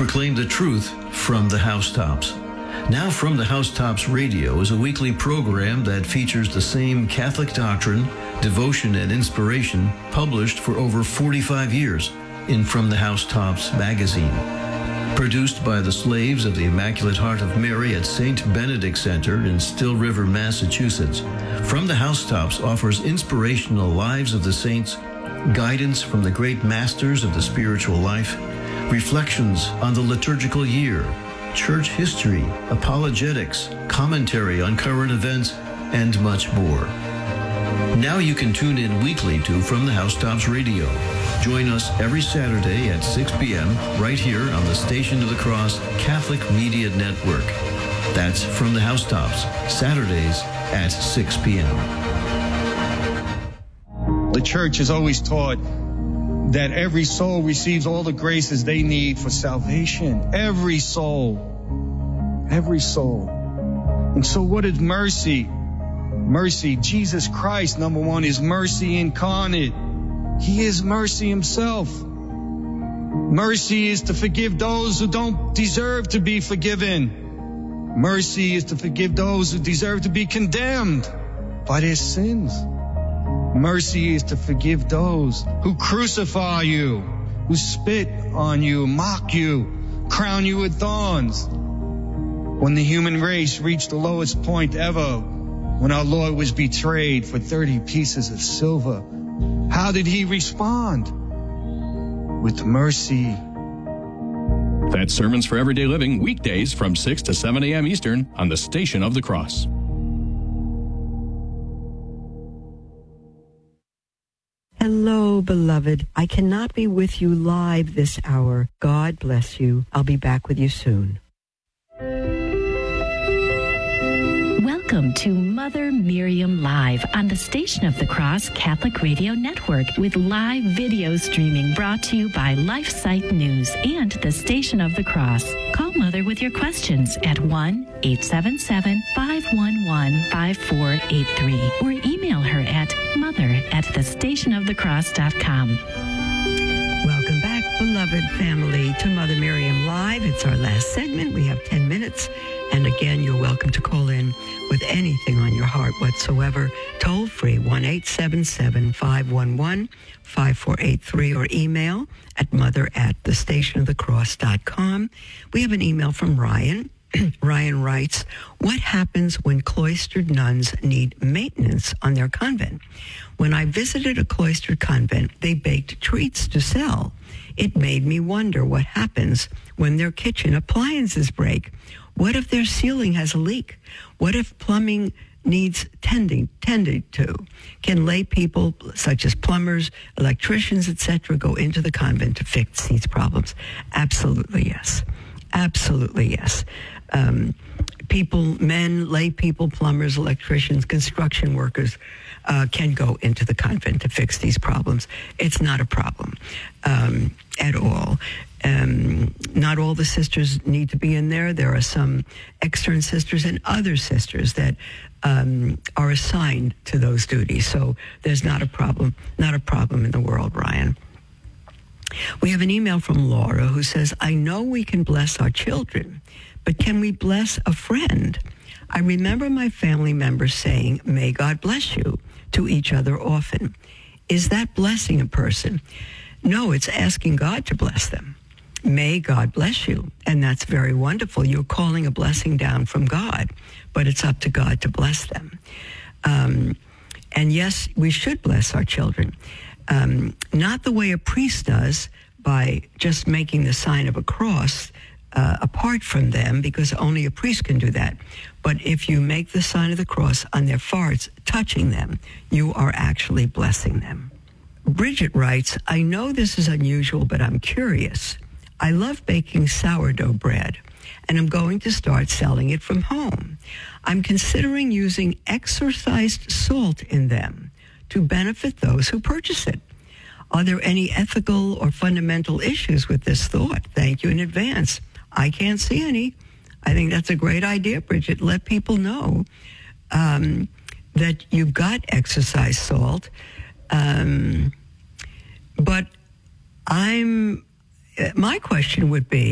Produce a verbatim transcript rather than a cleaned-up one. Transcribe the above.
proclaim the truth from the housetops. Now From the Housetops Radio is a weekly program that features the same Catholic doctrine, devotion, and inspiration published for over forty-five years in From the Housetops magazine. Produced by the Slaves of the Immaculate Heart of Mary at Saint Benedict Center in Still River, Massachusetts, From the Housetops offers inspirational lives of the saints, guidance from the great masters of the spiritual life, reflections on the liturgical year, church history, apologetics, commentary on current events, and much more. Now you can tune in weekly to From the Housetops Radio. Join us every Saturday at six p.m. right here on the Station of the Cross Catholic Media Network. That's From the Housetops, Saturdays at six p.m. The church has always taught that every soul receives all the graces they need for salvation. Every soul. Every soul. And so what is mercy? Mercy, Jesus Christ, number one, is mercy incarnate. He is mercy himself. Mercy is to forgive those who don't deserve to be forgiven. Mercy is to forgive those who deserve to be condemned by their sins. Mercy is to forgive those who crucify you, who spit on you, mock you, crown you with thorns. When the human race reached the lowest point ever, when our Lord was betrayed for thirty pieces of silver, how did he respond? With mercy. That's Sermons for Everyday Living, weekdays from six to seven a.m. Eastern on the Station of the Cross. Hello, beloved. I cannot be with you live this hour. God bless you. I'll be back with you soon. Welcome to Mother Miriam Live on the Station of the Cross Catholic Radio Network with live video streaming brought to you by LifeSite News and the Station of the Cross. Call Mother with your questions at one eight seven seven, five one one, five four eight three or email her at mother at the station of the cross dot com. Welcome back, beloved family, to Mother Miriam Live. It's our last segment. We have ten minutes. And again, you're welcome to call in with anything on your heart whatsoever. Toll free, one eight seven seven, five one one, five four eight three, or email at mother at the station of the cross dot com. We have an email from Ryan. Ryan writes, what happens when cloistered nuns need maintenance on their convent? When I visited a cloistered convent, they baked treats to sell. It made me wonder what happens when their kitchen appliances break. What if their ceiling has a leak? What if plumbing needs tending tended to? Can lay people such as plumbers, electricians, et cetera go into the convent to fix these problems? Absolutely yes. Absolutely yes. Um, people, men, lay people, plumbers, electricians, construction workers uh, can go into the convent to fix these problems. It's not a problem um, at all. Um, not all the sisters need to be in there. There are some extern sisters and other sisters that um, are assigned to those duties. So there's not a problem, not a problem in the world, Ryan. We have an email from Laura who says, I know we can bless our children, but can we bless a friend? I remember my family members saying, may God bless you, to each other often. Is that blessing a person? No, it's asking God to bless them. May God bless you. And that's very wonderful. You're calling a blessing down from God, but it's up to God to bless them. Um, and yes, we should bless our children. Um, not the way a priest does by just making the sign of a cross uh, apart from them, because only a priest can do that. But if you make the sign of the cross on their foreheads, touching them, you are actually blessing them. Bridget writes, I know this is unusual, but I'm curious. I love baking sourdough bread, and I'm going to start selling it from home. I'm considering using exorcised salt in them to benefit those who purchase it. Are there any ethical or fundamental issues with this thought? Thank you in advance. I can't see any. I think that's a great idea, Bridget. Let people know um, that you've got exorcised salt. Um, but I'm, my question would be,